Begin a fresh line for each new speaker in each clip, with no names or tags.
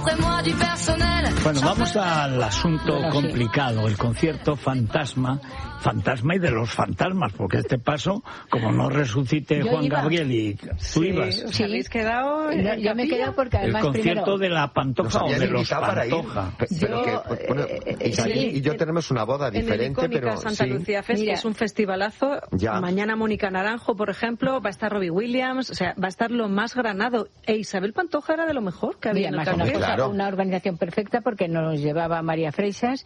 Bueno, vamos al asunto complicado, el concierto fantasma y de los fantasmas, porque este paso, como no resucite Juan Gabriel y tú ibas.
¿Os habéis quedado?
Yo me he quedado porque además
el concierto de la Pantoja o de los Pantoja.
Y yo tenemos una boda diferente,
en el Icónica Santa Lucía Fest, que es un festivalazo. Mañana Mónica Naranjo, por ejemplo, va a estar Robbie Williams, o sea, va a estar lo más granado. E Isabel Pantoja era de lo mejor que había en el Congreso.
Una organización perfecta porque nos llevaba María Freixas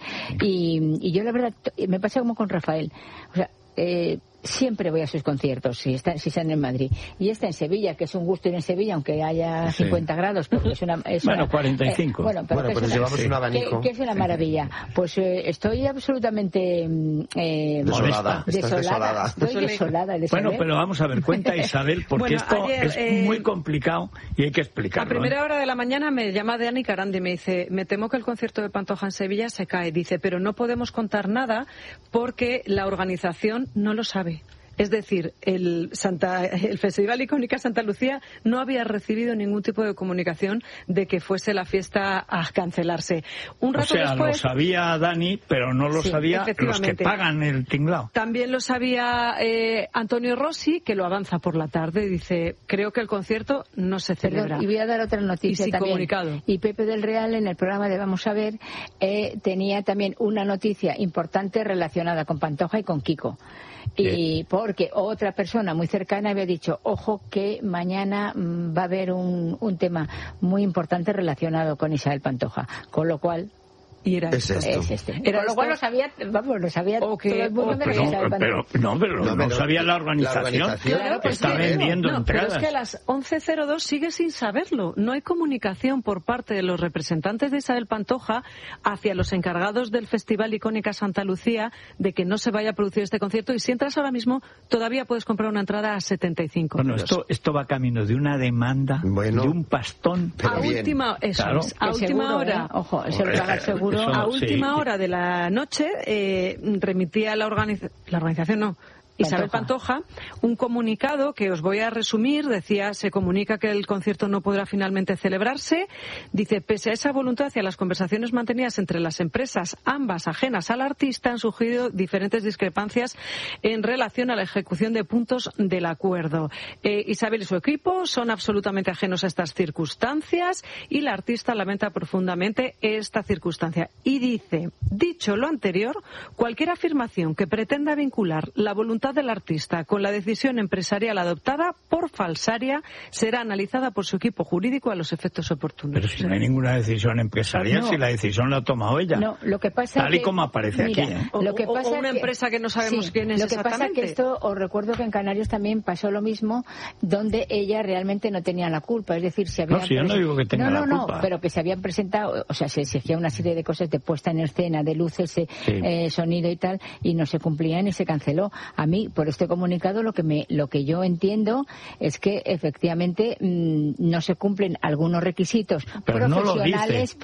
y yo la verdad me pasa como con Rafael, o sea, siempre voy a sus conciertos si están en Madrid, y está en Sevilla, que es un gusto ir en Sevilla aunque haya 50 grados, porque es una
45.
Pues llevamos un abanico.
Que es una maravilla. Pues estoy absolutamente
desolada.
Estoy desolada.
Bueno, pero vamos a ver, cuenta Isabel, porque esto es muy complicado y hay que explicarlo.
A primera hora de la mañana me llama Dani Carandi y me dice: me temo que el concierto de Pantoja en Sevilla se cae. Dice, pero no podemos contar nada porque la organización no lo sabe. Es decir, el Festival Icónica Santa Lucía no había recibido ningún tipo de comunicación de que fuese la fiesta a cancelarse. Un rato después,
lo sabía Dani, pero no lo sabía los que pagan el tinglao.
También lo sabía Antonio Rossi, que lo avanza por la tarde. Dice, creo que el concierto no se celebra.
Y voy a dar otra noticia también.
Comunicado.
Y Pepe del Real, en el programa de Vamos a Ver, tenía también una noticia importante relacionada con Pantoja y con Kiko. Y porque otra persona muy cercana había dicho, ojo que mañana va a haber un tema muy importante relacionado con Isabel Pantoja, con lo cual
y era
es esto.
Es este. Pero luego lo sabía todo el mundo de Isabel Pantoja.
Pero no sabía la organización.
Claro, pues
está vendiendo entradas.
Pero es que a las 11:02 sigue sin saberlo. No hay comunicación por parte de los representantes de Isabel Pantoja hacia los encargados del Festival Icónica Santa Lucía de que no se vaya a producir este concierto, y si entras ahora mismo todavía puedes comprar una entrada a 75
euros. Bueno, esto va camino de una demanda, de un pastón.
A última hora.
Ojo, eso lo paga el seguro.
A última hora de la noche remitía la organización, Isabel Pantoja, un comunicado que os voy a resumir. Decía, se comunica que el concierto no podrá finalmente celebrarse. Dice, pese a esa voluntad y a las conversaciones mantenidas entre las empresas, ambas ajenas al artista, han surgido diferentes discrepancias en relación a la ejecución de puntos del acuerdo. Isabel y su equipo son absolutamente ajenos a estas circunstancias y la artista lamenta profundamente esta circunstancia. Y dice, dicho lo anterior, cualquier afirmación que pretenda vincular la voluntad del artista con la decisión empresarial adoptada por falsaria será analizada por su equipo jurídico a los efectos oportunos.
Pero si no hay ninguna decisión empresarial, si la decisión la ha tomado ella.
No, lo que pasa
tal y como aparece aquí.
Lo que pasa
o una empresa que no sabemos quién es exactamente.
Lo que pasa es que esto, os recuerdo que en Canarias también pasó lo mismo, donde ella realmente no tenía la culpa. Es decir, se habían
yo no digo que tenga la culpa.
Pero que se habían presentado, o sea, se exigía una serie de cosas de puesta en escena, de luces, sonido y tal, y no se cumplían y se canceló. A mí, por este comunicado, lo que yo entiendo es que efectivamente no se cumplen algunos requisitos profesionales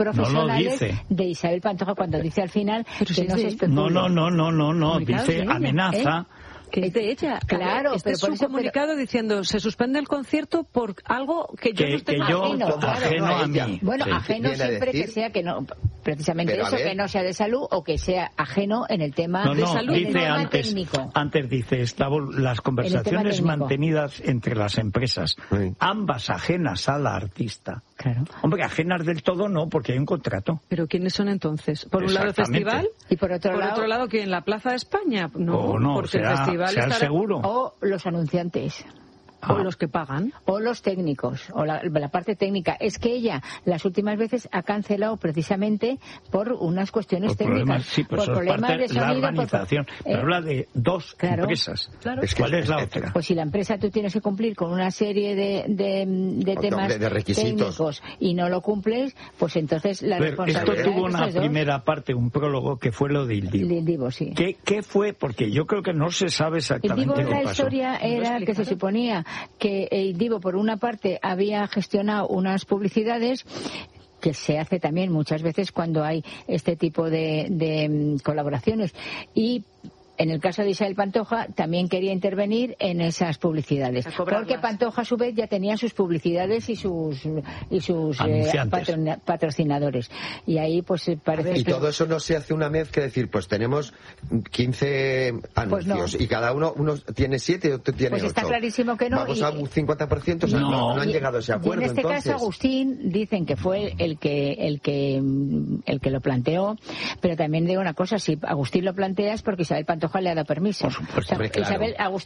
de Isabel Pantoja, cuando dice al final que no se especula.
No, dice amenaza.
Que es de ella.
Claro,
pero por eso comunicado diciendo, se suspende el concierto por algo que yo no estoy
ajeno a mí.
Bueno, ajeno siempre que sea que no, precisamente eso, que no sea de salud o que sea ajeno en el tema de salud.
Dice antes dice, las conversaciones mantenidas entre las empresas, ambas ajenas a la artista.
Claro.
Hombre, ajenas del todo no, porque hay un contrato.
¿Pero quiénes son entonces? Por un lado el festival
y por otro lado
¿quién? ¿La Plaza de España?
No,
porque el festival
sea el seguro.
O los anunciantes.
O los que pagan.
O los técnicos, o la parte técnica. Es que ella las últimas veces ha cancelado precisamente por unas cuestiones técnicas.
Por problemas de sonido. La organización. Pero habla de dos empresas.
Claro.
¿Cuál es la otra?
Pues si la empresa tú tienes que cumplir con una serie de temas
de requisitos
técnicos y no lo cumples, pues entonces la responsabilidad.
Esto tuvo una primera parte, un prólogo, que fue lo de Il
Divo, sí.
¿Qué fue? Porque yo creo que no se sabe exactamente qué pasó.
La historia era que se suponía que Il Divo, por una parte, había gestionado unas publicidades que se hace también muchas veces cuando hay este tipo de colaboraciones, y en el caso de Isabel Pantoja, también quería intervenir en esas publicidades. Porque Pantoja, a su vez, ya tenía sus publicidades y sus patrocinadores. Y ahí, pues, parece
y todo eso no se hace una mezcla, decir, pues tenemos 15 anuncios, pues no. Y cada uno tiene 7 o tiene 8.
Pues está clarísimo que no.
Vamos a un 50%, o sea, no han llegado a ese acuerdo.
Y en este caso, Agustín, dicen que fue el que lo planteó, pero también digo una cosa, si Agustín lo plantea es porque Isabel Pantoja le ha dado permiso.
Por supuesto.
O sea, claro.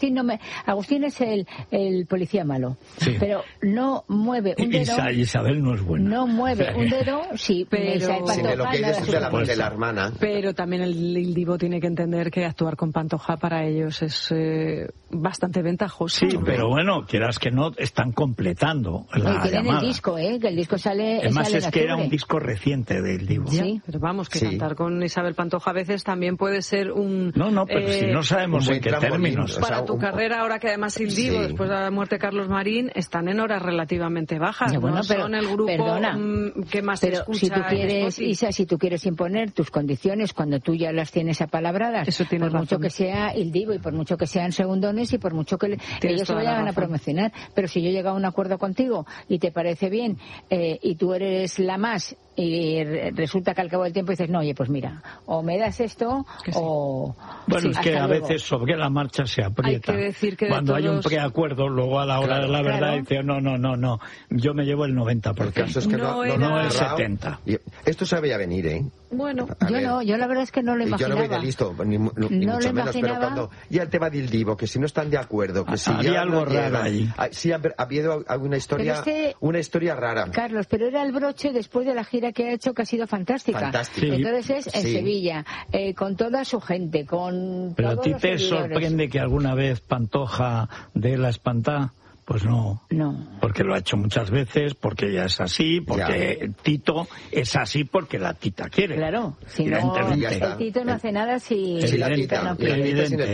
Agustín es el policía malo, sí. Pero no mueve un dedo.
Isabel no es buena.
No mueve un dedo, sí, pero
Isabel Pantoja lo que es de la hermana.
Pero también el Divo tiene que entender que actuar con Pantoja para ellos es bastante ventajoso.
Sí, pero bueno, quieras que no, están completando la
tienen
llamada.
El disco, que el disco sale.
Además
sale
es que era un disco reciente del Divo.
Sí, pero vamos, que cantar con Isabel Pantoja a veces también puede ser un...
No, pero si no sabemos en qué términos.
Para tu carrera, ahora que además el Divo, después de la muerte de Carlos Marín, están en horas relativamente bajas.
Bueno,
no son el grupo que más se escucha.
Si tú quieres, Isa, si tú quieres imponer tus condiciones cuando tú ya las tienes apalabradas, por mucho que sea el Divo y por mucho que sean segundones y por mucho que ellos se vayan a promocionar, pero si yo llego a un acuerdo contigo y te parece bien y tú eres la más y resulta que al cabo del tiempo dices, no, oye, pues mira, o me das esto o...
Bueno, es que a veces sobre la marcha se aprieta.
Hay que decir que
cuando hay un preacuerdo, luego a la hora de la verdad dice, no, yo me llevo el 90%.
El caso es que
no el 70%.
Esto se veía venir, ¿eh?
Bueno,
yo la verdad es que no lo imaginaba.
Yo no voy de listo, ni mucho menos, pero cuando ya el tema del Divo, que si no están de acuerdo, que si
había
ya
algo raro ahí.
Sí, ha habido alguna historia, una historia rara.
Carlos, pero era el broche después de la gira que ha hecho, que ha sido fantástica.
Sí.
Entonces es en Sevilla, con toda su gente, con
pero
todos
a ti
los
te
seguidores.
sorprende que alguna vez Pantoja dé la espantada. Pues no, porque lo ha hecho muchas veces, porque ella es así, porque Tito es así porque la tita quiere.
Claro, si no, el Tito no hace nada si
la tita no quiere.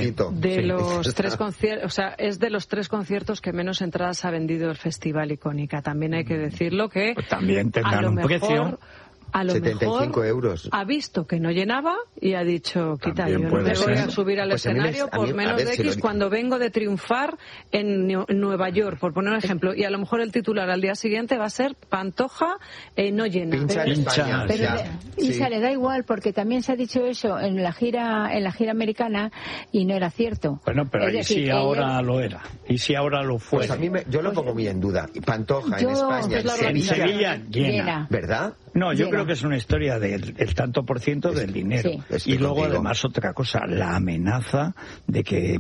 De los 3 conciertos, o sea, es de los 3 conciertos que menos entradas ha vendido el Festival Icónica. También hay que decirlo que
pues también tendrán un precio.
A lo
75
mejor
euros.
Ha visto que no llenaba y ha dicho, quita, yo no me voy a subir al escenario por menos de X cuando vengo de triunfar en Nueva York, por poner un ejemplo. Y a lo mejor el titular al día siguiente va a ser Pantoja no llena.
Pincha.
Isa, le da igual, porque también se ha dicho eso en la gira americana y no era cierto.
Bueno, pero ¿y si ahora lo era? ¿Y si ahora lo fue?
Pues a mí yo lo pongo muy en duda. Pantoja en España,
en Sevilla llena.
¿Verdad?
No, yo creo que es una historia del tanto por ciento del dinero. Y luego, además, otra cosa, la amenaza de que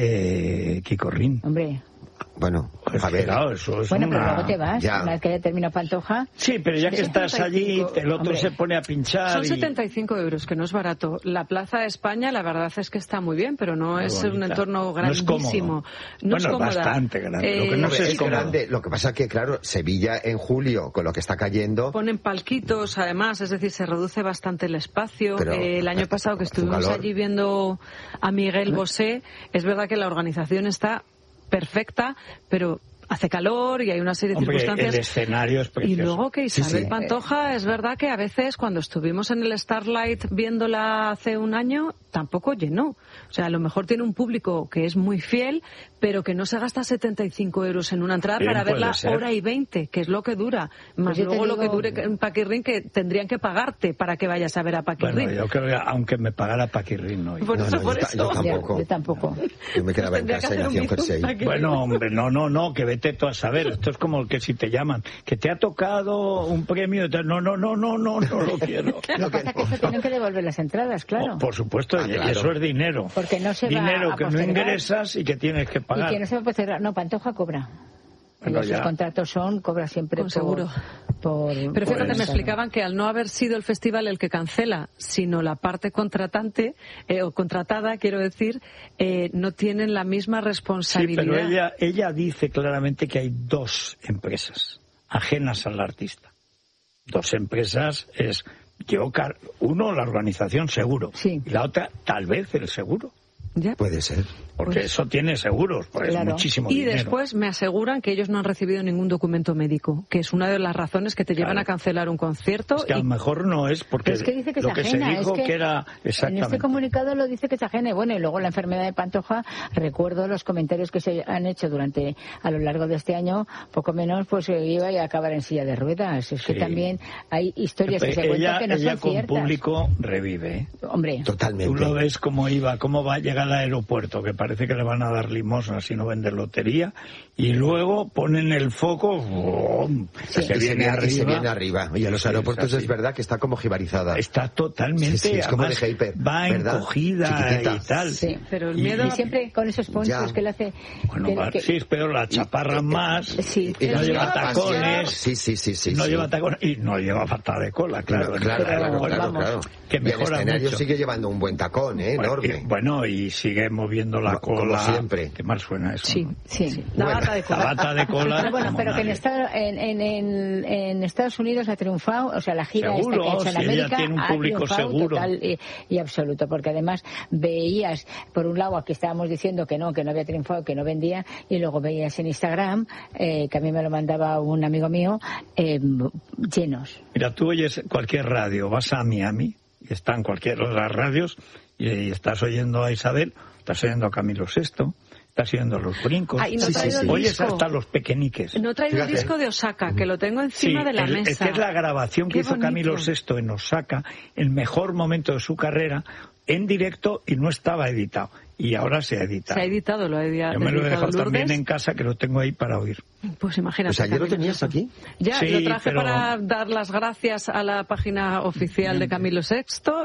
pinche Kiko Rin.
Hombre.
Bueno, a ver.
Claro, eso es
pero luego te vas, una vez que haya terminado Pantoja.
Sí, pero ya que estás allí, el otro se pone a pinchar.
Son 75 euros, que no es barato. La Plaza de España, la verdad es que está muy bien, pero no es un entorno grandísimo.
No es cómoda. Bastante grande. Lo que no es
grande. Lo que pasa es que, claro, Sevilla en julio, con lo que está cayendo...
Ponen palquitos, además, es decir, se reduce bastante el espacio. Pero, el año pasado que estuvimos allí viendo a Miguel Bosé, es verdad que la organización está perfecta, pero hace calor y hay una serie de circunstancias.
El escenario es precioso.
Y luego que Isabel Pantoja, es verdad que a veces cuando estuvimos en el Starlight viéndola hace un año, tampoco llenó. O sea, a lo mejor tiene un público que es muy fiel, pero que no se gasta 75 euros en una entrada para verla hora y 20, que es lo que dura. Más pues luego lo que dure en Paquirrín, que tendrían que pagarte para que vayas a ver a Paquirrín.
Bueno, yo creo que aunque me pagara Paquirrín, no.
Por eso.
Yo tampoco. Yo me quedaba en casa y hacía un jersey.
Bueno, hombre, no, que vete tú a saber. Esto es como que si te llaman, que te ha tocado un premio, no lo quiero.
Lo que pasa es que se tienen que devolver las entradas, claro.
Por supuesto, claro. Eso es dinero.
Porque no se
dinero
va a
que no ingresas y que tienes que pagar.
Y que no se va a postergar. No, Pantoja cobra.
Bueno,
los contratos cobra siempre
con seguro. Pero fíjate, me explicaban que al no haber sido el festival el que cancela, sino la parte contratante, o contratada, quiero decir, no tienen la misma responsabilidad.
Sí, pero ella dice claramente que hay 2 empresas ajenas al artista. 2 empresas es... uno, la organización, seguro.
Sí.
Y la otra, tal vez, el seguro.
¿Ya?
Puede ser.
Porque eso tiene seguros, pues es muchísimo dinero.
Y después me aseguran que ellos no han recibido ningún documento médico, que es una de las razones que te llevan a cancelar un concierto.
Es que a lo mejor no es porque
es que dice que
lo que
ajena,
se dijo que era exactamente.
En este comunicado lo dice que es ajena. Bueno, y luego la enfermedad de Pantoja, recuerdo los comentarios que se han hecho a lo largo de este año, poco menos, pues iba a acabar en silla de ruedas. Es que también hay historias que se cuentan que no son ciertas.
Ella con público revive.
Hombre.
Totalmente.
Tú lo ves cómo va a llegar al aeropuerto, que parece que le van a dar limosna si no vende lotería, y luego ponen el foco, se viene
arriba. Y a los aeropuertos es verdad que está como jibarizada.
Está totalmente,
es como de Hyper,
va
¿verdad?
Encogida
chiquitita.
Y tal.
Sí, pero el miedo...
Y siempre con esos ponchos que le hace...
Bueno, sí, es peor, la chaparra más,
sí.
Y no lleva tacones,
sí.
No lleva tacones, y no lleva falta de cola, claro.
Claro.
Que mejora
el escenario
mucho.
sigue llevando un buen tacón, enorme.
Bueno, y sigue moviendo la cola.
Como siempre.
Qué mal suena eso.
Sí.
La bata de cola.
La bata de cola.
Pero bueno, pero que en Estados Unidos ha triunfado, o sea, la gira esta que ha hecho en América
tiene un público seguro.
Total y absoluto, porque además veías, por un lado, aquí estábamos diciendo que no había triunfado, que no vendía, y luego veías en Instagram, que a mí me lo mandaba un amigo mío, llenos.
Mira, tú oyes cualquier radio, vas a Miami, y están cualquiera de las radios, y estás oyendo a Isabel, estás oyendo a Camilo VI, estás oyendo los brincos. Oyes hasta los pequeñiques.
No traigo el disco de Osaka, que lo tengo encima de la mesa.
Esta es la grabación que hizo Camilo VI en Osaka, el mejor momento de su carrera, en directo, y no estaba editado. Y ahora se ha editado.
Se ha editado, lo he editado.
Yo me lo he dejado
Lourdes.
también en casa, que lo tengo ahí para oír.
Pues imagínate.
O sea, ¿ya lo tenías aquí?
Ya,
sí,
lo traje para dar las gracias a la página oficial de Camilo VI,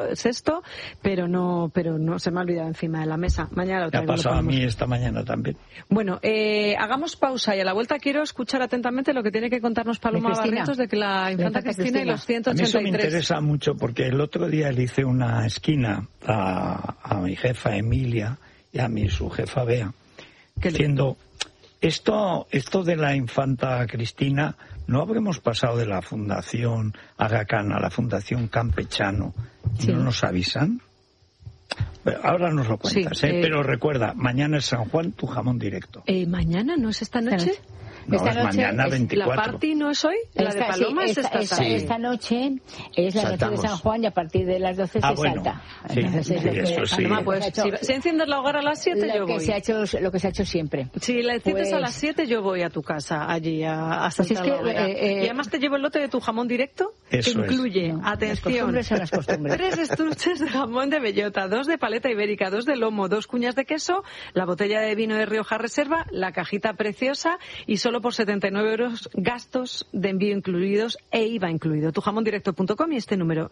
pero no se me ha olvidado encima de la mesa. Mañana lo traigo.
Me ha pasado a mí esta mañana también.
Bueno, hagamos pausa y a la vuelta quiero escuchar atentamente lo que tiene que contarnos Paloma Barrientos de que la infanta Cristina y los 183.
A mí eso me interesa mucho porque el otro día le hice una esquina a mi jefa Emilia y a mi subjefa Bea, diciendo, esto de la infanta Cristina, ¿no habremos pasado de la Fundación Aga Khan a la Fundación Campechano? Sí. ¿No nos avisan? Ahora nos lo cuentas, pero recuerda, mañana es San Juan, tu jamón directo.
¿Mañana? ¿No es esta noche?
No, es mañana 24.
¿La party no es hoy? ¿La de Paloma es esta tarde?
Esta noche es la noche de San Juan y a partir de las 12 se salta.
Sí,
Paloma, pues, si enciendes la hoguera a las 7 yo voy.
Lo que se ha hecho siempre.
Si la enciendes a las 7 yo voy a tu casa, allí a saltar la hoguera. Y además te llevo el lote de tu jamón directo, que incluye, atención,
las costumbres.
3 estuches de jamón de bellota, 2 de paleta ibérica, 2 de lomo, 2 cuñas de queso, la botella de vino de Rioja Reserva, la cajita preciosa y solo por 79 euros gastos de envío incluidos e IVA incluido. Tujamondirecto.com y este número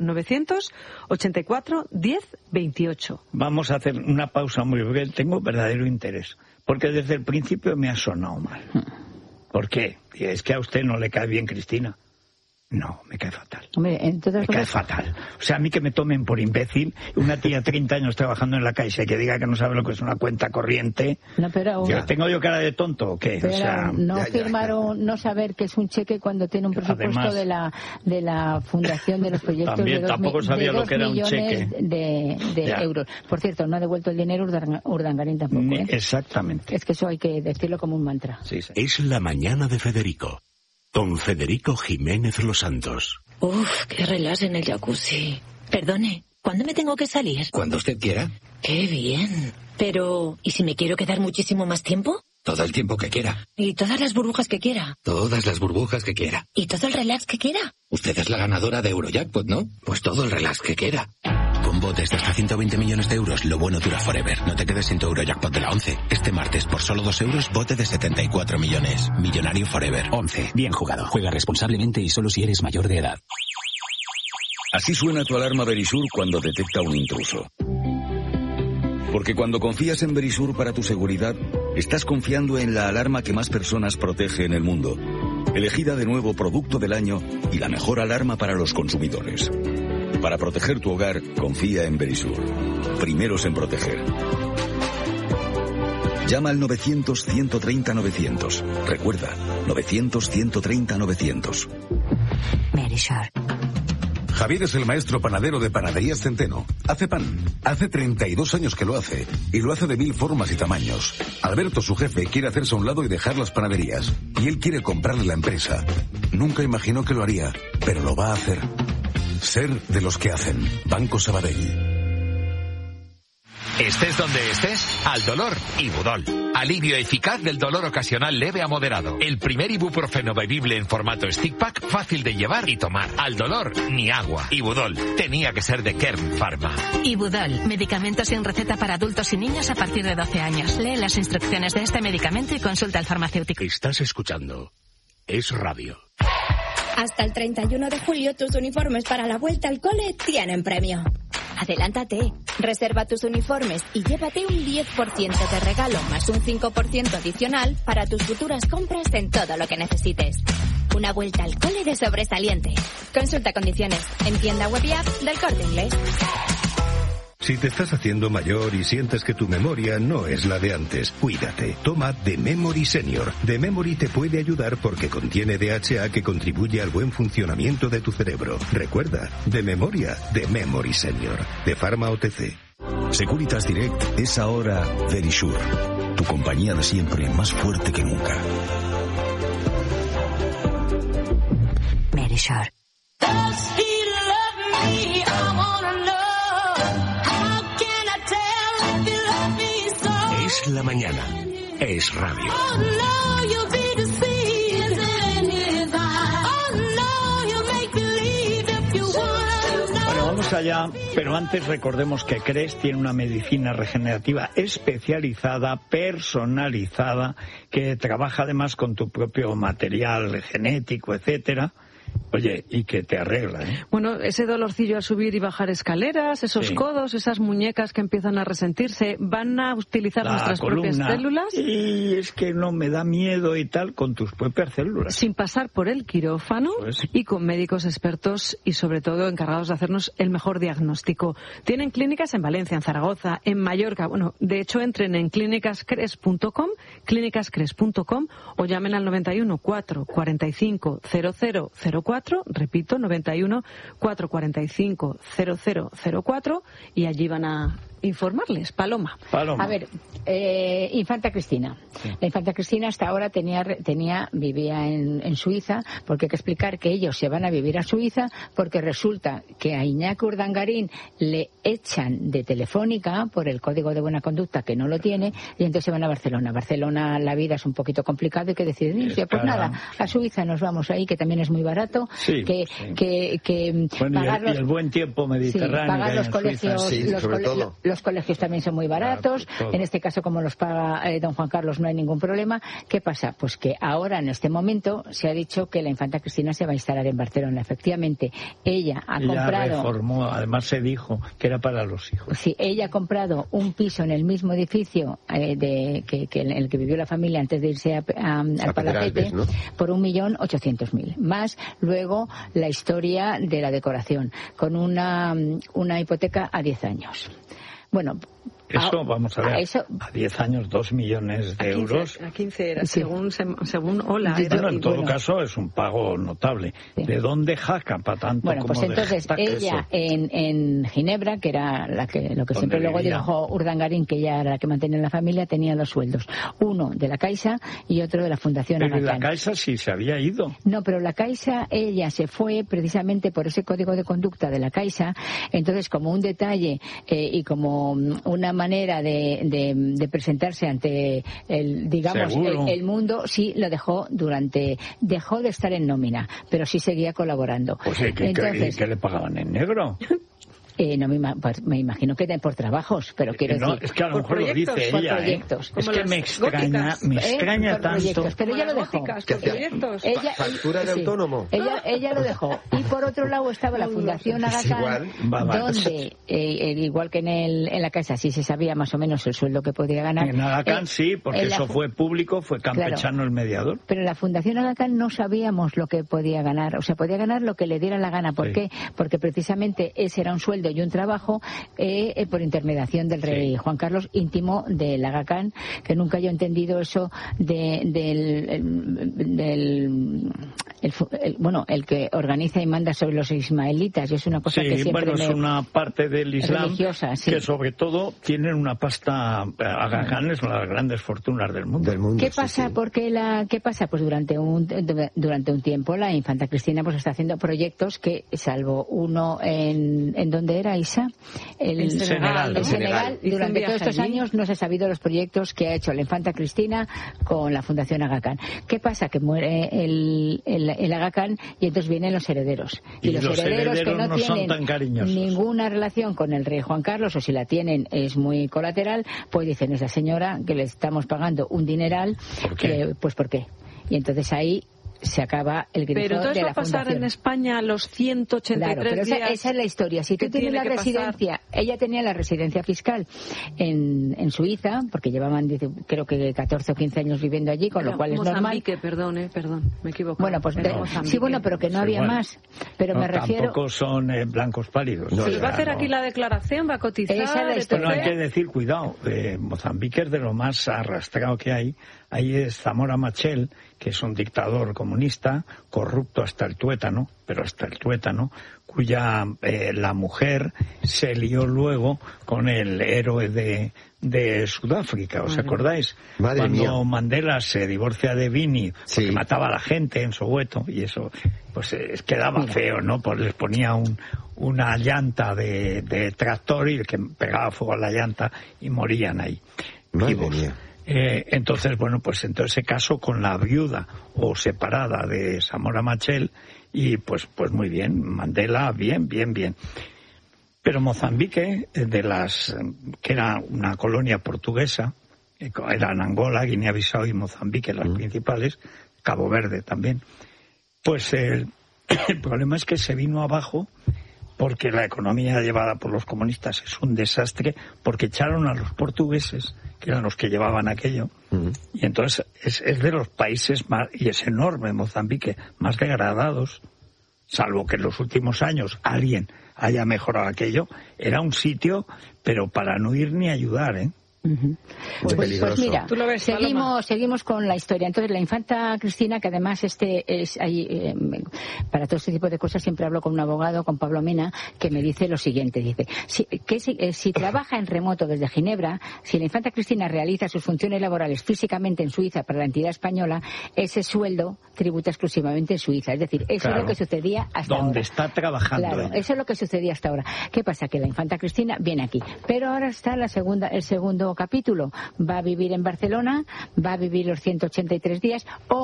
984 10 28.
Vamos a hacer una pausa muy breve. Tengo verdadero interés, porque desde el principio me ha sonado mal. ¿Por qué? Es que a usted no le cae bien Cristina. No, me cae fatal.
Hombre, me
cae fatal. O sea, a mí que me tomen por imbécil, una tía 30 años trabajando en la Caixa y que diga que no sabe lo que es una cuenta corriente.
No, pero
¿tengo yo cara de tonto o qué?
Pero
o sea,
firmaron, no saber que es un cheque cuando tiene un presupuesto además, de la fundación de los proyectos
también
de 2
tampoco sabía lo que era un cheque
de euros. Por cierto, no ha devuelto el dinero Urdangarín tampoco.
Exactamente.
Es que eso hay que decirlo como un mantra.
Sí. Es la mañana de Federico. Con Federico Jiménez Los Santos.
Uf, qué relax en el jacuzzi. Perdone, ¿cuándo me tengo que salir?
Cuando usted quiera.
Qué bien. Pero, ¿y si me quiero quedar muchísimo más tiempo?
Todo el tiempo que quiera.
¿Y todas las burbujas que quiera?
Todas las burbujas que quiera.
¿Y todo el relax que quiera?
Usted es la ganadora de Eurojackpot, ¿no? Pues todo el relax que quiera.
Con botes de hasta 120 millones de euros, lo bueno dura forever. No te quedes sin tu Eurojackpot de la 11. Este martes, por solo 2 euros, bote de 74 millones. Millonario forever.
11. Bien jugado. Juega responsablemente y solo si eres mayor de edad.
Así suena tu alarma Verisur cuando detecta un intruso. Porque cuando confías en Verisur para tu seguridad, estás confiando en la alarma que más personas protege en el mundo. Elegida de nuevo Producto del Año y la mejor alarma para los consumidores. Para proteger tu hogar, confía en Verisur. Primeros en proteger. Llama al 900-130-900. Recuerda, 900-130-900.
Verisur.
Javier es el maestro panadero de Panaderías Centeno. Hace pan. Hace 32 años que lo hace. Y lo hace de 1000 formas y tamaños. Alberto, su jefe, quiere hacerse a un lado y dejar las panaderías. Y él quiere comprarle la empresa. Nunca imaginó que lo haría, pero lo va a hacer. Ser de los que hacen. Banco Sabadell.
Estés donde estés, al dolor, Ibudol. Alivio eficaz del dolor ocasional leve a moderado. El primer ibuprofeno bebible en formato stick pack, fácil de llevar y tomar. Al dolor, ni agua. Ibudol. Tenía que ser de Kern Pharma.
Ibudol. Medicamento sin receta para adultos y niños a partir de 12 años. Lee las instrucciones de este medicamento y consulta al farmacéutico.
Estás escuchando Es Radio.
Hasta el 31 de julio tus uniformes para la vuelta al cole tienen premio. Adelántate, reserva tus uniformes y llévate un 10% de regalo más un 5% adicional para tus futuras compras en todo lo que necesites. Una vuelta al cole de sobresaliente. Consulta condiciones en tienda web y app del Corte Inglés.
Si te estás haciendo mayor y sientes que tu memoria no es la de antes, cuídate. Toma The Memory Senior. The Memory te puede ayudar porque contiene DHA que contribuye al buen funcionamiento de tu cerebro. Recuerda, de memoria, The Memory Senior. De Pharma OTC.
Securitas Direct es ahora Verisure. Tu compañía de siempre, más fuerte que nunca.
Verisure.
Es la mañana. Es radio.
Bueno, vamos allá, pero antes recordemos que CRES tiene una medicina regenerativa especializada, personalizada, que trabaja además con tu propio material genético, etcétera. Oye, y que te arregla, ¿eh?
Bueno, ese dolorcillo a subir y bajar escaleras, esos codos, esas muñecas que empiezan a resentirse, van a utilizar nuestras propias células.
Y es que no me da miedo y tal, con tus propias células.
Sin pasar por el quirófano y con médicos expertos y sobre todo encargados de hacernos el mejor diagnóstico. Tienen clínicas en Valencia, en Zaragoza, en Mallorca. Bueno, de hecho entren en clínicascres.com o llamen al 91 445 0004, repito, 91 445 0004 y allí van a informarles. Paloma.
A ver, Infanta Cristina. Sí. La Infanta Cristina hasta ahora vivía en Suiza, porque hay que explicar que ellos se van a vivir a Suiza porque resulta que a Iñaki Urdangarín le echan de Telefónica por el código de buena conducta, que no lo tiene, y entonces se van a Barcelona. Barcelona la vida es un poquito complicado y que deciden, pues nada, a Suiza nos vamos ahí, que también es muy barato,
bueno, pagar y el buen tiempo mediterráneo,
pagar los colegios, los colegios también son muy baratos, en este caso como los paga don Juan Carlos no hay ningún problema. ¿Qué pasa? Pues que ahora en este momento se ha dicho que la Infanta Cristina se va a instalar en Barcelona. Efectivamente, ella ha comprado...
reformó, además se dijo que era para los hijos.
Sí, ella ha comprado un piso en el mismo edificio en el que vivió la familia antes de irse al Palacete, ¿no? Por 1.800.000. Más luego la historia de la decoración, con una hipoteca a 10 años. Bueno,
eso, vamos a ver, a 10 años, 2 millones de euros.
A 15 era, según Ola.
Bueno, en todo caso es un pago notable. Sí. ¿De dónde jaca para tanto?
Bueno, pues entonces ella en Ginebra, que era lo que siempre luego dijo Urdangarín, que ella era la que mantenía la familia, tenía 2 sueldos. Uno de la Caixa y otro de la Fundación Aga Khan.
Pero la Caixa sí se había ido.
No, pero la Caixa, ella se fue precisamente por ese código de conducta de la Caixa. Entonces, como un detalle y como una manera de presentarse ante el mundo, sí lo dejó dejó de estar en nómina, pero sí seguía colaborando.
Pues ¿qué le pagaban en negro?
No me imagino que por trabajos, pero quiero decir...
Es que a lo mejor lo dice ella,
proyectos.
Es que me extraña tanto.
Pero ella lo dejó.
¿Factura de autónomo?
Ella lo dejó. Y por otro lado estaba la Fundación Aga Khan, donde, igual que en la Caixa, sí se sabía más o menos el sueldo que podía ganar.
En Aga Khan sí, porque eso fue público, fue Campechano el mediador.
Pero en la Fundación Aga Khan no sabíamos lo que podía ganar. O sea, podía ganar lo que le diera la gana. ¿Por qué? Porque precisamente ese era un sueldo sueldo y un trabajo por intermediación del rey Juan Carlos, íntimo del Aga Khan, que nunca yo he entendido eso el que organiza y manda sobre los ismaelitas. Y es una cosa que siempre
es una parte del Islam religiosa, que sobre todo tienen una pasta. Aga Khan es una de las grandes fortunas del mundo.
¿Qué pasa? ¿Qué pasa? Pues durante un tiempo la infanta Cristina pues está haciendo proyectos que, salvo uno en ¿dónde era, Isa?
En Senegal.
Durante todos estos años no se ha sabido los proyectos que ha hecho la infanta Cristina con la Fundación Aga Khan. ¿Qué pasa? Que muere el Aga Khan y entonces vienen los herederos. Y los herederos que no tienen ninguna relación con el rey Juan Carlos, o si la tienen es muy colateral, pues dicen, esa señora que le estamos pagando un dineral,
¿por qué?
Pues ¿por qué? Y entonces ahí se acaba el grifo de la fundación.
Pero entonces va a pasar en España los 183 días.
Esa es la historia. Si tú tienes la residencia, ella tenía la residencia fiscal en Suiza, porque llevaban, creo que 14 o 15 años viviendo allí, con lo cual es normal.
Mozambique, perdón, me equivoco.
Bueno, pues sí, pero que no había más. Pero me refiero.
Tampoco son blancos pálidos.
Se va a hacer aquí la declaración, va a cotizar.
Esa es la historia.
Bueno, hay que decir, cuidado, Mozambique es de lo más arrastrado que hay. Ahí es Zamora Machel, que es un dictador comunista, corrupto hasta el tuétano, cuya la mujer se lió luego con el héroe de Sudáfrica, ¿os acordáis? Cuando Mandela se divorcia de Winnie, porque mataba a la gente en Soweto, y eso pues quedaba feo, ¿no? Pues les ponía una llanta de tractor y el que pegaba fuego a la llanta y morían ahí.
Madre mía.
Entonces se casó con la viuda o separada de Zamora Machel y pues muy bien, Mandela bien. Pero Mozambique, que era una colonia portuguesa, eran Angola, Guinea-Bissau y Mozambique las principales, Cabo Verde también, pues el problema es que se vino abajo porque la economía llevada por los comunistas es un desastre, porque echaron a los portugueses, que eran los que llevaban aquello, y entonces es de los países más, y es enorme Mozambique, más degradados, salvo que en los últimos años alguien haya mejorado aquello, era un sitio, pero para no ir ni ayudar,
Pues mira, seguimos con la historia. Entonces la infanta Cristina, que además es ahí, para todo este tipo de cosas siempre hablo con un abogado, con Pablo Mena, que me dice lo siguiente, dice, si trabaja en remoto desde Ginebra, si la infanta Cristina realiza sus funciones laborales físicamente en Suiza para la entidad española, ese sueldo tributa exclusivamente en Suiza. Es decir, eso es lo que sucedía hasta ahora.
Donde está trabajando.
Claro, eso es lo que sucedía hasta ahora. ¿Qué pasa? Que la infanta Cristina viene aquí, pero ahora está el segundo capítulo. Va a vivir en Barcelona, va a vivir los 183 días,